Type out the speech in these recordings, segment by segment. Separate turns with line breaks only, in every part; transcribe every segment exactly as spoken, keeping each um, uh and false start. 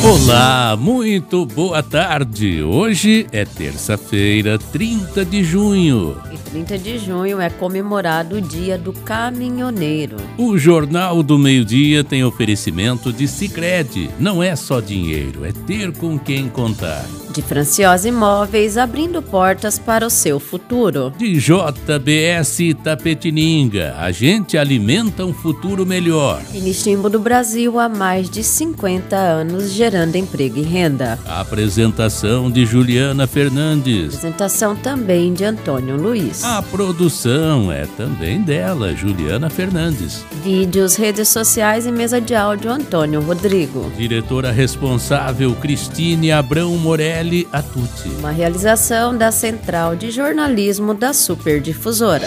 Olá, muito boa tarde. Hoje é terça-feira, trinta de junho.
E trinta de junho é comemorado o Dia do Caminhoneiro.
O Jornal do Meio-Dia tem oferecimento de Sicredi. Não é só dinheiro, é ter com quem contar.
De Franciosa Imóveis, abrindo portas para o seu futuro.
De J B S Itapetininga, a gente alimenta um futuro melhor.
E Nistimbo do Brasil há mais de cinquenta anos, gerando emprego e renda.
A apresentação de Juliana Fernandes.
Apresentação também de Antônio Luiz.
A produção é também dela, Juliana Fernandes.
Vídeos, redes sociais e mesa de áudio, Antônio Rodrigo.
Diretora responsável, Cristine Abrão Morelli Atucci.
Uma realização da Central de Jornalismo da Superdifusora.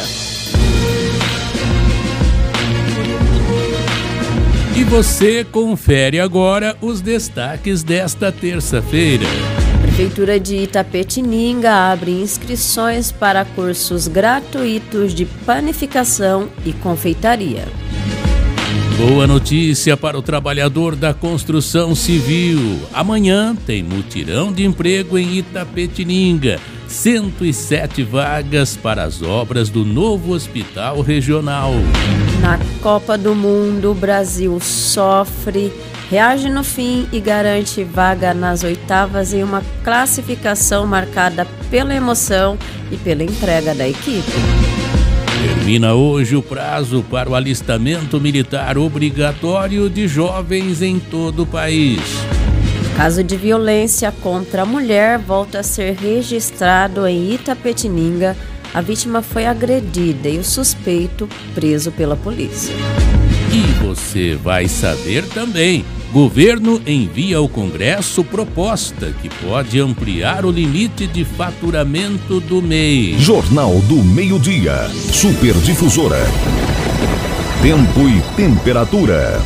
E você confere agora os destaques desta terça-feira.
A Prefeitura de Itapetininga abre inscrições para cursos gratuitos de panificação e confeitaria.
Boa notícia para o trabalhador da construção civil. Amanhã tem mutirão de emprego em Itapetininga. cento e sete vagas para as obras do novo hospital regional.
Na Copa do Mundo, o Brasil sofre, reage no fim e garante vaga nas oitavas em uma classificação marcada pela emoção e pela entrega da equipe.
Termina hoje o prazo para o alistamento militar obrigatório de jovens em todo o país.
Caso de violência contra a mulher volta a ser registrado em Itapetininga. A vítima foi agredida e o suspeito preso pela polícia.
E você vai saber também. Governo envia ao Congresso proposta que pode ampliar o limite de faturamento do M E I.
Jornal do Meio-Dia. Superdifusora. Tempo e temperatura.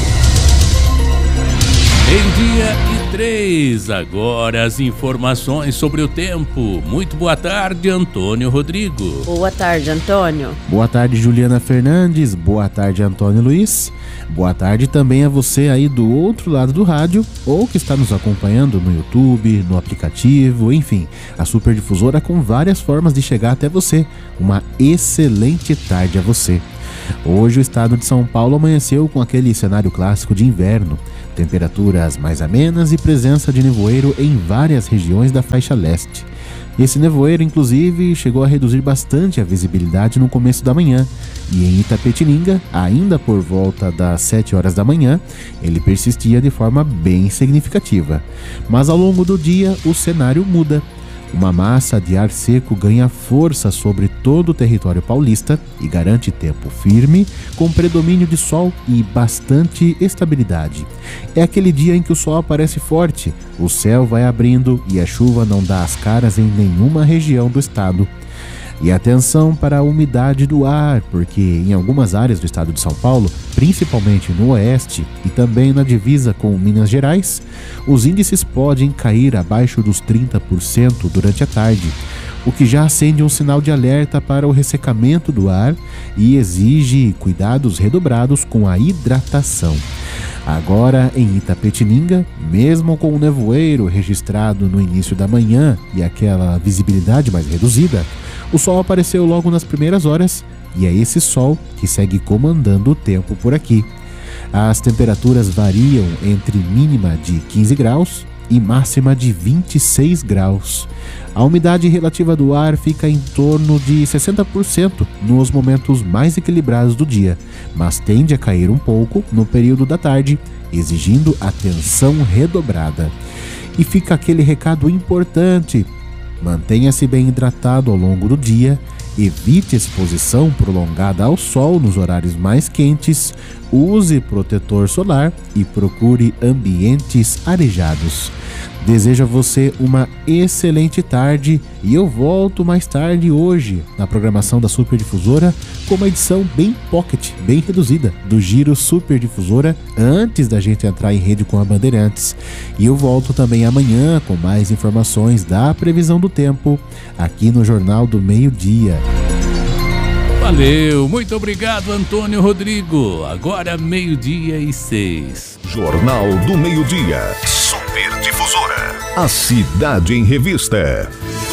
Meio-dia e três. Agora as informações sobre o tempo. Muito boa tarde, Antônio Rodrigo.
Boa tarde, Antônio.
Boa tarde, Juliana Fernandes. Boa tarde, Antônio Luiz. Boa tarde também a você aí do outro lado do rádio ou que está nos acompanhando no YouTube, no aplicativo, enfim. A Superdifusora com várias formas de chegar até você. Uma excelente tarde a você. Hoje o estado de São Paulo amanheceu com aquele cenário clássico de inverno. Temperaturas mais amenas e presença de nevoeiro em várias regiões da faixa leste. Esse nevoeiro, inclusive, chegou a reduzir bastante a visibilidade no começo da manhã. E em Itapetininga, ainda por volta das sete horas da manhã, ele persistia de forma bem significativa. Mas ao longo do dia, o cenário muda. Uma massa de ar seco ganha força sobre todo o território paulista e garante tempo firme, com predomínio de sol e bastante estabilidade. É aquele dia em que o sol aparece forte, o céu vai abrindo e a chuva não dá as caras em nenhuma região do estado. E atenção para a umidade do ar, porque em algumas áreas do estado de São Paulo, principalmente no oeste e também na divisa com Minas Gerais, os índices podem cair abaixo dos trinta por cento durante a tarde, o que já acende um sinal de alerta para o ressecamento do ar e exige cuidados redobrados com a hidratação. Agora, em Itapetininga, mesmo com o nevoeiro registrado no início da manhã e aquela visibilidade mais reduzida, o sol apareceu logo nas primeiras horas e é esse sol que segue comandando o tempo por aqui. As temperaturas variam entre mínima de quinze graus e máxima de vinte e seis graus. A umidade relativa do ar fica em torno de sessenta por cento nos momentos mais equilibrados do dia, mas tende a cair um pouco no período da tarde, exigindo atenção redobrada. E fica aquele recado importante: mantenha-se bem hidratado ao longo do dia, evite exposição prolongada ao sol nos horários mais quentes, use protetor solar e procure ambientes arejados. Desejo a você uma excelente tarde e eu volto mais tarde hoje na programação da Superdifusora com uma edição bem pocket, bem reduzida do Giro Superdifusora antes da gente entrar em rede com a Bandeirantes. E eu volto também amanhã com mais informações da previsão do tempo aqui no Jornal do Meio-Dia.
Valeu, muito obrigado, Antônio Rodrigo. Agora meio-dia e seis.
Jornal do Meio-Dia. Super Difusora. A Cidade em Revista.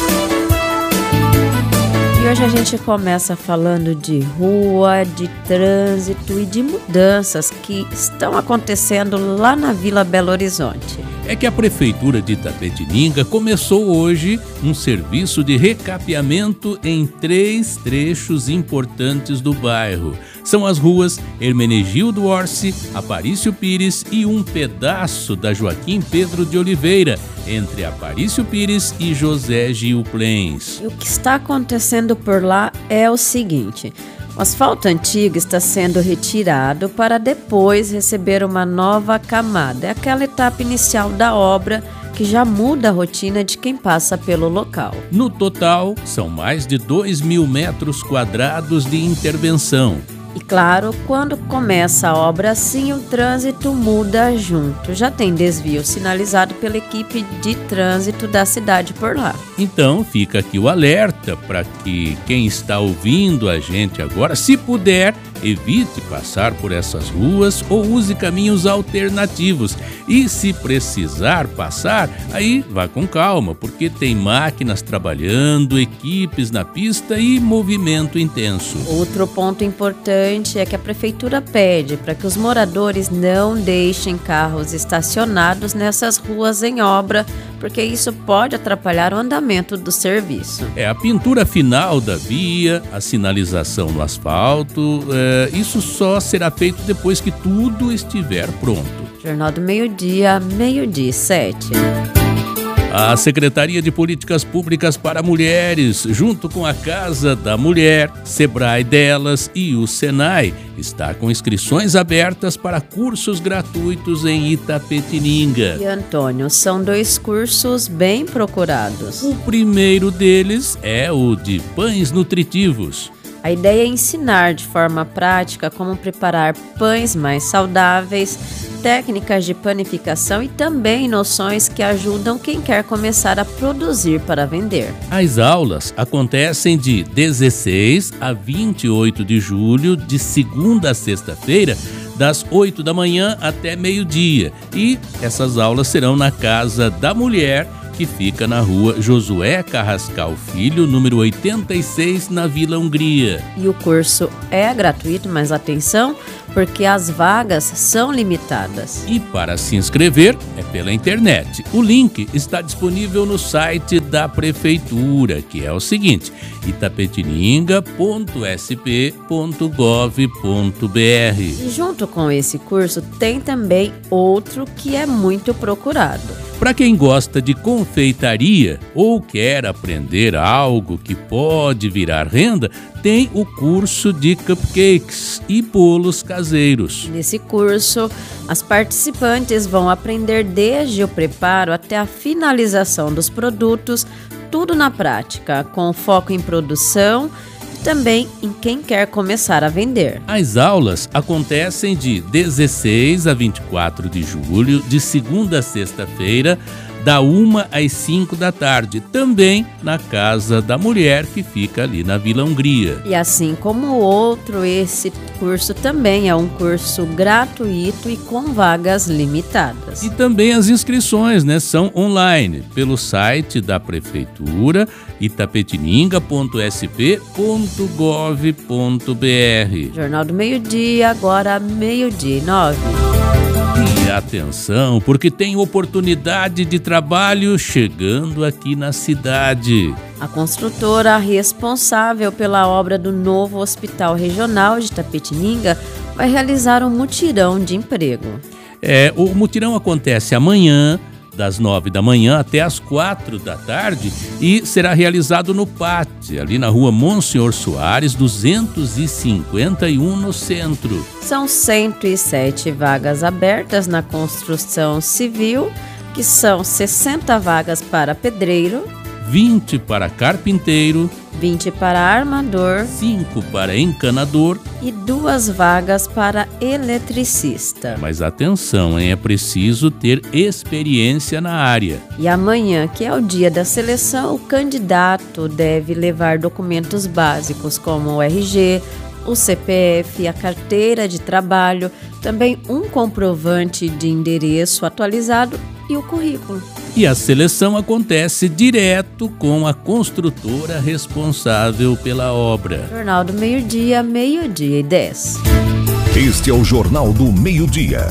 E hoje a gente começa falando de rua, de trânsito e de mudanças que estão acontecendo lá na Vila Belo Horizonte.
É que a Prefeitura de Itapetininga começou hoje um serviço de recapeamento em três trechos importantes do bairro. São as ruas Hermenegildo Orsi, Aparício Pires e um pedaço da Joaquim Pedro de Oliveira, entre Aparício Pires e José Gil Plens.
E o que está acontecendo por lá é o seguinte: o asfalto antigo está sendo retirado para depois receber uma nova camada. É aquela etapa inicial da obra que já muda a rotina de quem passa pelo local.
No total, são mais de dois mil metros quadrados de intervenção.
E claro, quando começa a obra assim, o trânsito muda junto. Já tem desvio sinalizado pela equipe de trânsito da cidade por lá.
Então fica aqui o alerta para que quem está ouvindo a gente agora, se puder, evite passar por essas ruas ou use caminhos alternativos. E se precisar passar, aí vá com calma, porque tem máquinas trabalhando, equipes na pista e movimento intenso.
Outro ponto importante é que a prefeitura pede para que os moradores não deixem carros estacionados nessas ruas em obra, porque isso pode atrapalhar o andamento do serviço.
É a pintura final da via, a sinalização no asfalto, é, isso só será feito depois que tudo estiver pronto.
Jornal do Meio-Dia, meio-dia e sete.
A Secretaria de Políticas Públicas para Mulheres, junto com a Casa da Mulher, Sebrae Delas e o Senai, está com inscrições abertas para cursos gratuitos em Itapetininga.
E Antônio, são dois cursos bem procurados.
O primeiro deles é o de pães nutritivos.
A ideia é ensinar de forma prática como preparar pães mais saudáveis, técnicas de panificação e também noções que ajudam quem quer começar a produzir para vender.
As aulas acontecem de dezesseis a vinte e oito de julho, de segunda a sexta-feira, das oito da manhã até meio-dia. E essas aulas serão na Casa da Mulher, que fica na rua Josué Carrascal Filho, número oitenta e seis, na Vila Hungria.
E o curso é gratuito, mas atenção, porque as vagas são limitadas.
E para se inscrever é pela internet. O link está disponível no site da Prefeitura, que é o seguinte: itapetininga ponto s p ponto gov ponto b r.
E junto com esse curso tem também outro que é muito procurado.
Para quem gosta de confeitaria ou quer aprender algo que pode virar renda, tem o curso de cupcakes e bolos caseiros.
Nesse curso, as participantes vão aprender desde o preparo até a finalização dos produtos, tudo na prática, com foco em produção e também em quem quer começar a vender.
As aulas acontecem de dezesseis a vinte e quatro de julho, de segunda a sexta-feira, da uma às cinco da tarde, também na Casa da Mulher, que fica ali na Vila Hungria.
E assim como o outro, esse curso também é um curso gratuito e com vagas limitadas.
E também as inscrições, né, são online, pelo site da Prefeitura, itapetininga ponto s p ponto gov ponto b r.
Jornal do Meio-Dia, agora meio-dia e nove.
E atenção, porque tem oportunidade de trabalho chegando aqui na cidade.
A construtora responsável pela obra do novo Hospital Regional de Itapetininga vai realizar um mutirão de emprego.
É, o mutirão acontece amanhã, das nove da manhã até as quatro da tarde, e será realizado no pátio, ali na rua Monsenhor Soares, duzentos e cinquenta e um, no centro.
São cento e sete vagas abertas na construção civil, que são sessenta vagas para pedreiro,
vinte para carpinteiro,
vinte para armador,
cinco para encanador
e duas vagas para eletricista.
Mas atenção, hein? É preciso ter experiência na área.
E amanhã, que é o dia da seleção, o candidato deve levar documentos básicos como o R G, o C P F, a carteira de trabalho, também um comprovante de endereço atualizado e o currículo.
E a seleção acontece direto com a construtora responsável pela obra.
Jornal do Meio-Dia, meio-dia e dez.
Este é o Jornal do Meio-Dia.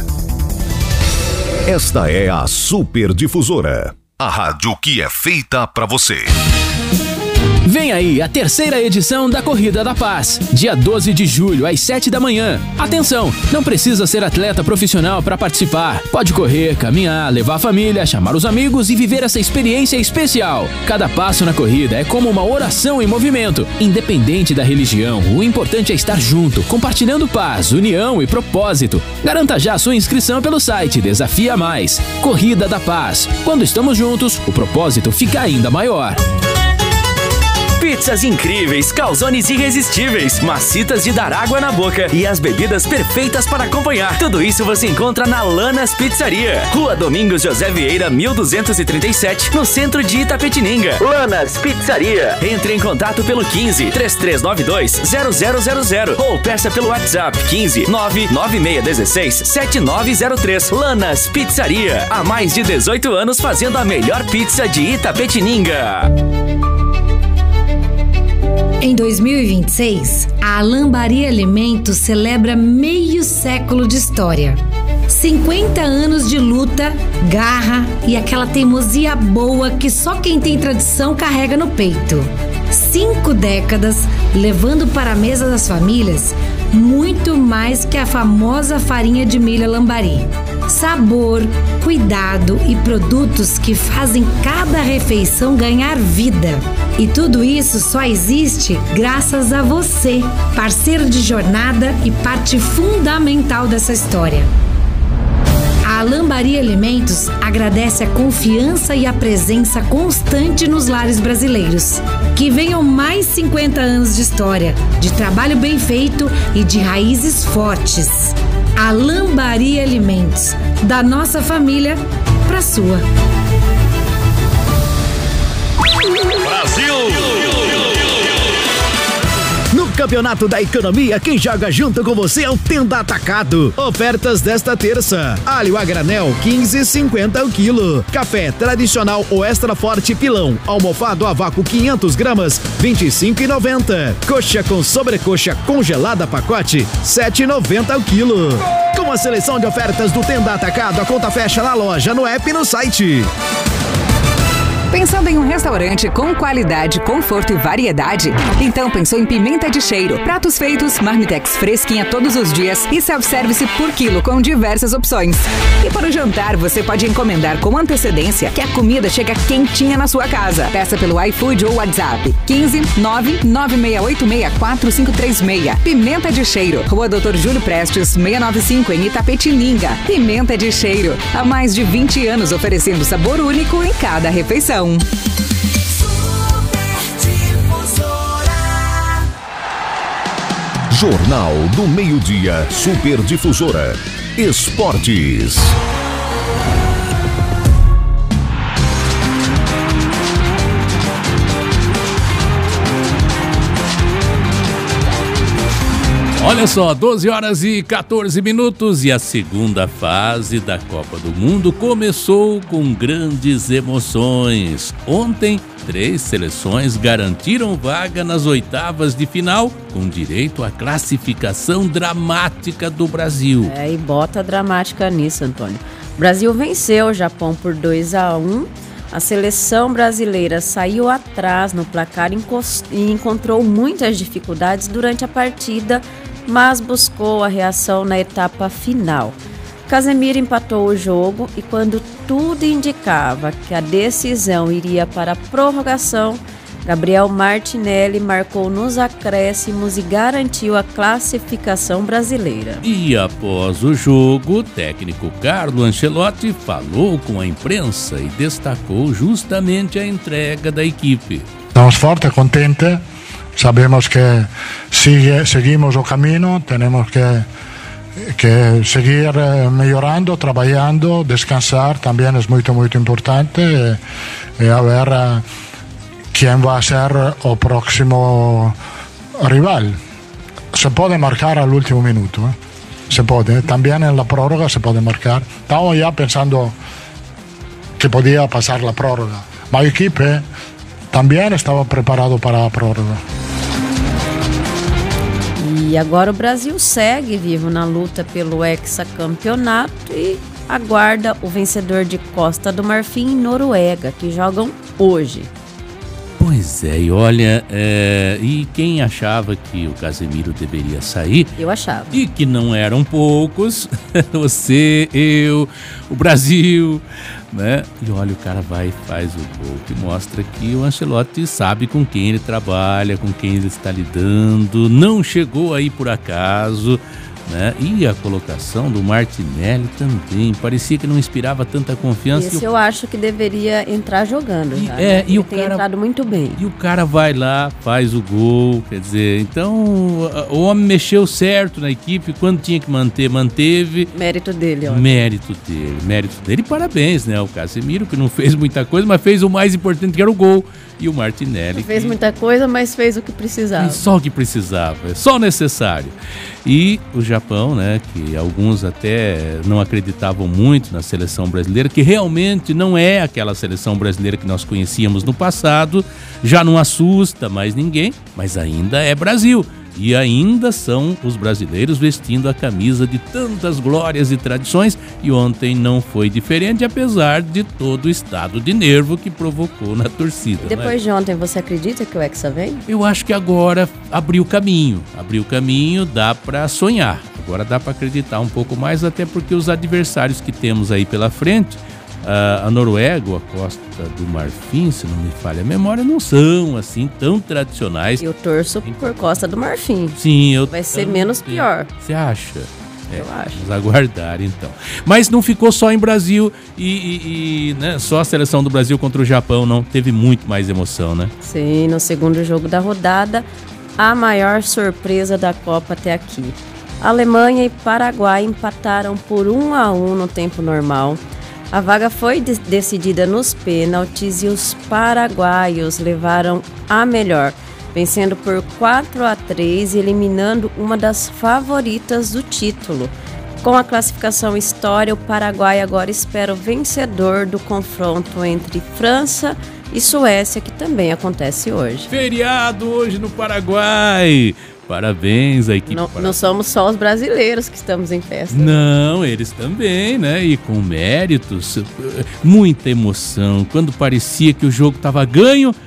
Esta é a Super Difusora, a rádio que é feita para você.
Vem aí a terceira edição da Corrida da Paz, dia doze de julho, às sete da manhã. Atenção, não precisa ser atleta profissional para participar. Pode correr, caminhar, levar a família, chamar os amigos e viver essa experiência especial. Cada passo na corrida é como uma oração em movimento. Independente da religião, o importante é estar junto, compartilhando paz, união e propósito. Garanta já sua inscrição pelo site Desafia Mais. Corrida da Paz. Quando estamos juntos, o propósito fica ainda maior.
Pizzas incríveis, calzones irresistíveis, macitas de dar água na boca e as bebidas perfeitas para acompanhar. Tudo isso você encontra na Lanas Pizzaria. Rua Domingos José Vieira, mil duzentos e trinta e sete, no centro de Itapetininga. Lanas Pizzaria. Entre em contato pelo quinze, três três nove dois, zero zero zero zero ou peça pelo WhatsApp quinze, nove nove seis um seis, sete nove zero três. Lanas Pizzaria. Há mais de dezoito anos fazendo a melhor pizza de Itapetininga.
Em dois mil e vinte e seis, a Lambari Alimentos celebra meio século de história. cinquenta anos de luta, garra e aquela teimosia boa que só quem tem tradição carrega no peito. Cinco décadas levando para a mesa das famílias muito mais que a famosa farinha de milho Lambari. Sabor, cuidado e produtos que fazem cada refeição ganhar vida. E tudo isso só existe graças a você, parceiro de jornada e parte fundamental dessa história. A Lambari Alimentos agradece a confiança e a presença constante nos lares brasileiros. Que venham mais cinquenta anos de história, de trabalho bem feito e de raízes fortes. A Lambari Alimentos, da nossa família para a sua.
Brasil!
No Campeonato da Economia, quem joga junto com você é o Tenda Atacado. Ofertas desta terça: alho a granel, quinze e cinquenta o quilo. Café tradicional ou extra forte pilão, almofado a vácuo quinhentas gramas, vinte e cinco e noventa. Coxa com sobrecoxa congelada pacote, sete e noventa o quilo. Com a seleção de ofertas do Tenda Atacado, a conta fecha na loja, no app e no site.
Pensando em um restaurante com qualidade, conforto e variedade? Então pensou em Pimenta de Cheiro. Pratos feitos, marmitex fresquinha todos os dias e self-service por quilo com diversas opções. E para o jantar, você pode encomendar com antecedência que a comida chega quentinha na sua casa. Peça pelo iFood ou WhatsApp quinze, nove nove seis oito seis quatro cinco três seis. Pimenta de Cheiro. Rua doutor Júlio Prestes, seiscentos e noventa e cinco, em Itapetininga. Pimenta de Cheiro. Há mais de vinte anos oferecendo sabor único em cada refeição.
Jornal do Meio-Dia, Super Difusora. Esportes.
Olha só, doze horas e quatorze minutos e a segunda fase da Copa do Mundo começou com grandes emoções. Ontem, três seleções garantiram vaga nas oitavas de final, com direito à classificação dramática do Brasil.
É, e bota dramática nisso, Antônio. O Brasil venceu o Japão por dois a um. A seleção brasileira saiu atrás no placar e encontrou muitas dificuldades durante a partida, mas buscou a reação na etapa final. Casemiro empatou o jogo e quando tudo indicava que a decisão iria para a prorrogação, Gabriel Martinelli marcou nos acréscimos e garantiu a classificação brasileira.
E após o jogo, o técnico Carlo Ancelotti falou com a imprensa e destacou justamente a entrega da equipe.
Estamos fortes, contentes, sabemos que sigue, seguimos o caminho, temos que, que seguir melhorando, trabalhando, descansar também é muito, muito importante e, e a ver quem vai ser o próximo rival. Se pode marcar al último minuto, eh? se pode, também na prórroga se pode marcar. Estamos já pensando que podia passar a prórroga, mas a equipe também estava preparado para a prórroga.
E agora o Brasil segue vivo na luta pelo hexacampeonato e aguarda o vencedor de Costa do Marfim e Noruega, que jogam hoje.
Pois é, e olha, é, e quem achava que o Casemiro deveria sair?
Eu achava.
E que não eram poucos, você, eu, o Brasil, né? E olha, o cara vai e faz o gol, que mostra que o Ancelotti sabe com quem ele trabalha, com quem ele está lidando, não chegou aí por acaso, né? E a colocação do Martinelli também, parecia que não inspirava tanta confiança.
Esse eu acho que deveria entrar jogando.
E,
já,
é,
né?
e
Ele
o
tem
cara,
entrado muito bem.
E o cara vai lá, faz o gol, quer dizer, então o homem mexeu certo na equipe, quando tinha que manter, manteve.
Mérito dele, ó.
Mérito dele, mérito dele. E parabéns, né? O Casemiro, que não fez muita coisa, mas fez o mais importante, que era o gol. E o Martinelli.
Não fez
que...
muita coisa, mas fez o que precisava.
Só o que precisava, só o necessário. E o Japão, né, que alguns até não acreditavam muito na seleção brasileira, que realmente não é aquela seleção brasileira que nós conhecíamos no passado, já não assusta mais ninguém, mas ainda é Brasil. E ainda são os brasileiros vestindo a camisa de tantas glórias e tradições, e ontem não foi diferente, apesar de todo o estado de nervo que provocou na torcida.
E depois
né?
de ontem, você acredita que o Hexa vem?
Eu acho que agora abriu o caminho, abriu o caminho, dá para sonhar, agora dá para acreditar um pouco mais, até porque os adversários que temos aí pela frente, a Noruega ou a Costa do Marfim, se não me falha a memória, não são assim tão tradicionais.
Eu torço por Costa do Marfim.
Sim, eu
Vai ser menos pior.
Você acha? É,
eu acho.
Vamos aguardar então. Mas não ficou só em Brasil e, e, e né, só a seleção do Brasil contra o Japão, não. Teve muito mais emoção, né?
Sim, no segundo jogo da rodada, a maior surpresa da Copa até aqui. Alemanha e Paraguai empataram por um a um no tempo normal. A vaga foi de- decidida nos pênaltis e os paraguaios levaram a melhor, vencendo por quatro a três e eliminando uma das favoritas do título. Com a classificação história, o Paraguai agora espera o vencedor do confronto entre França e Suécia, que também acontece hoje.
Feriado hoje no Paraguai. Parabéns à equipe.
Não,
Paraguai.
não somos só os brasileiros que estamos em festa.
Não, eles também, né? E com méritos, muita emoção. Quando parecia que o jogo estava ganho,